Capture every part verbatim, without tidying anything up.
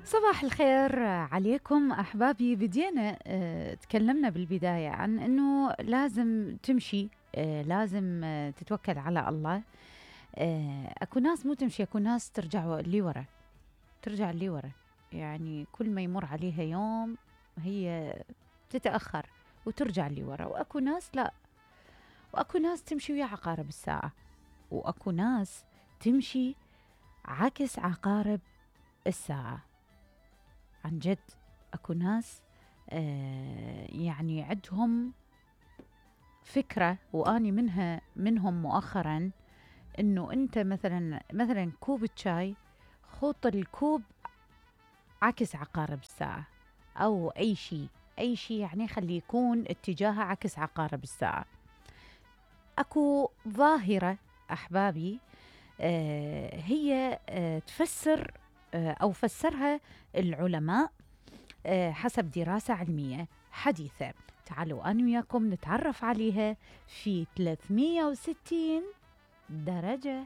صباح الخير عليكم أحبابي. بدينا آه، تكلمنا بالبداية عن أنه لازم تمشي، آه، لازم آه، تتوكل على الله. آه، أكو ناس مو تمشي، أكو ناس ترجع اللي ورا، ترجع اللي ورا. يعني كل ما يمر عليها يوم هي تتأخر وترجع اللي ورا، وأكو ناس لا، وأكو ناس تمشي ويا عقارب الساعة، وأكو ناس تمشي عكس عقارب الساعة. عن جد اكو ناس آه يعني عندهم فكرة، واني منها منهم مؤخرا، انه انت مثلا مثلا كوب شاي، خط الكوب عكس عقارب الساعة، او اي شيء اي شيء يعني خلي يكون اتجاهه عكس عقارب الساعة. اكو ظاهرة احبابي، آه هي آه تفسر آه او فسرها العلماء آه، حسب دراسة علمية حديثة. تعالوا أنا وياكم نتعرف عليها في ثلاثمية وستين درجة.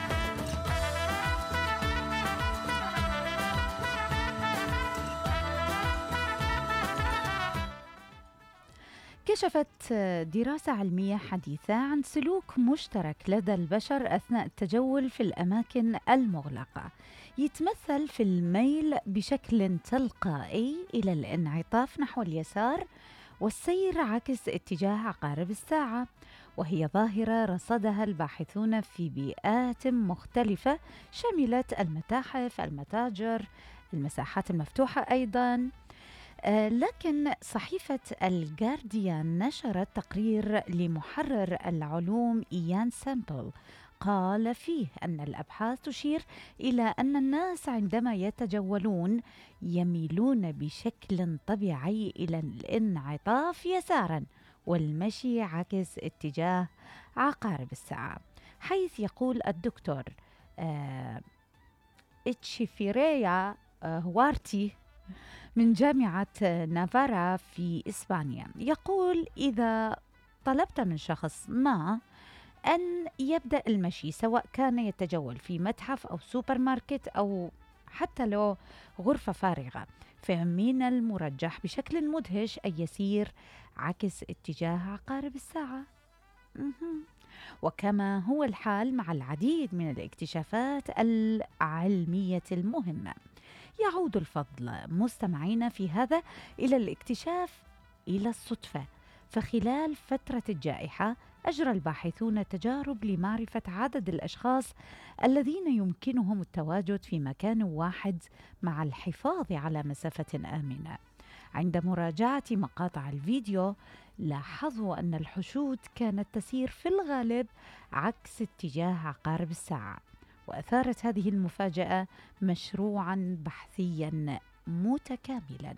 كشفت آه، دراسة علمية حديثة عن سلوك مشترك لدى البشر أثناء التجول في الأماكن المغلقة، يتمثل في الميل بشكل تلقائي إلى الانعطاف نحو اليسار والسير عكس اتجاه عقارب الساعة. وهي ظاهرة رصدها الباحثون في بيئات مختلفة شملت المتاحف، المتاجر، المساحات المفتوحة أيضاً. آه، لكن صحيفة الجارديان نشرت تقرير لمحرر العلوم إيان سامبل قال فيه أن الأبحاث تشير إلى أن الناس عندما يتجولون يميلون بشكل طبيعي إلى الانعطاف يسارا والمشي عكس اتجاه عقارب الساعة، حيث يقول الدكتور آه إتشيفيريا آه هوارتي من جامعة نافارا في إسبانيا، يقول: إذا طلبت من شخص ما أن يبدأ المشي، سواء كان يتجول في متحف أو سوبر ماركت أو حتى لو غرفة فارغة، فمن المرجح بشكل مدهش أن يسير عكس اتجاه عقارب الساعة. مهم. وكما هو الحال مع العديد من الاكتشافات العلمية المهمة، يعود الفضل مستمعينا في هذا إلى الاكتشاف إلى الصدفة. فخلال فترة الجائحة أجرى الباحثون تجارب لمعرفة عدد الأشخاص الذين يمكنهم التواجد في مكان واحد مع الحفاظ على مسافة آمنة. عند مراجعة مقاطع الفيديو لاحظوا أن الحشود كانت تسير في الغالب عكس اتجاه عقارب الساعة، وأثارت هذه المفاجأة مشروعاً بحثياً متكاملاً.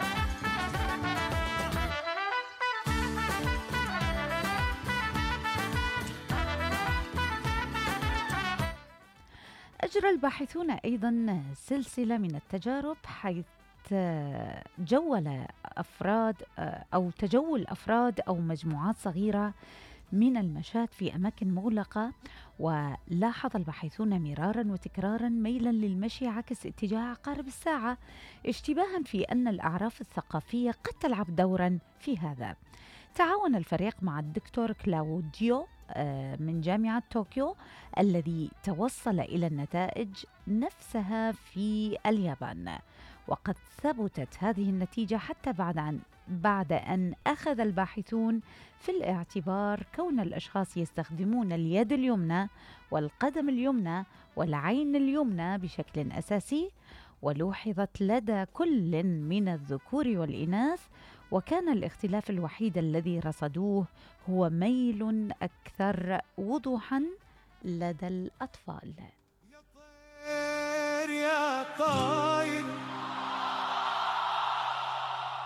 أجرى الباحثون أيضاً سلسلة من التجارب، حيث جول أفراد أو تجول أفراد أو مجموعات صغيرة من المشاة في أماكن مغلقة، ولاحظ الباحثون مرارا وتكرارا ميلا للمشي عكس اتجاه عقارب الساعة، اشتباها في أن الأعراف الثقافية قد تلعب دورا في هذا. تعاون الفريق مع الدكتور كلاوديو آه، من جامعة طوكيو الذي توصل إلى النتائج نفسها في اليابان، وقد ثبتت هذه النتيجة حتى بعد أن بعد أن أخذ الباحثون في الاعتبار كون الأشخاص يستخدمون اليد اليمنى والقدم اليمنى والعين اليمنى بشكل أساسي، ولوحظت لدى كل من الذكور والإناث، وكان الاختلاف الوحيد الذي رصدوه هو ميل أكثر وضوحا لدى الأطفال. يا طير يا طاير